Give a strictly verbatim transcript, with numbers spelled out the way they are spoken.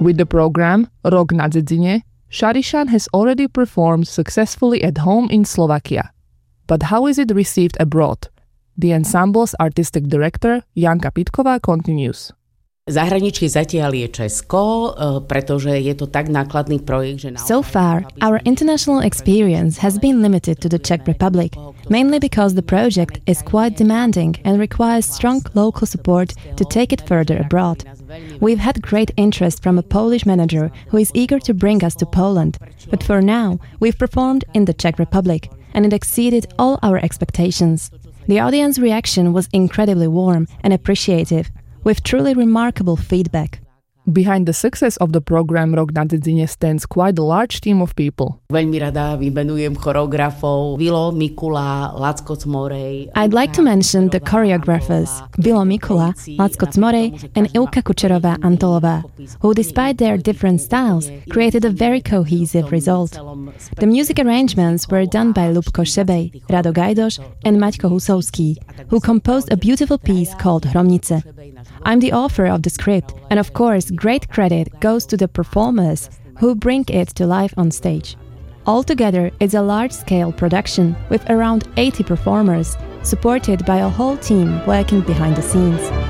With the program Rok na Dzedzine, Šarišan has already performed successfully at home in Slovakia. But how is it received abroad? The ensemble's artistic director Janka Pitková continues. Zahraničí zatiaľ je Česko, pretože je to tak nákladný projekt, že So far, our international experience has been limited to the Czech Republic, mainly because the project is quite demanding and requires strong local support to take it further abroad. We've had great interest from a Polish manager who is eager to bring us to Poland, but for now, we've performed in the Czech Republic, and it exceeded all our expectations. The audience reaction was incredibly warm and appreciative, with truly remarkable feedback. Behind the success of the program Rok na Dzedzine stands quite a large team of people. Veľmi rada vymenujem choreografov Vilo Mikula, Lacko Cmorej. I'd like to mention the choreographers Vilo Mikula, Lacko Cmorej and Ilka Kučerová-Antolová, who despite their different styles created a very cohesive result. The music arrangements were done by Lubko Šebej, Rado Gajdoš and Maťko Husovský, who composed a beautiful piece called Hromnice. I'm the author of the script, and of course, great credit goes to the performers who bring it to life on stage. Altogether, it's a large-scale production with around eighty performers, supported by a whole team working behind the scenes.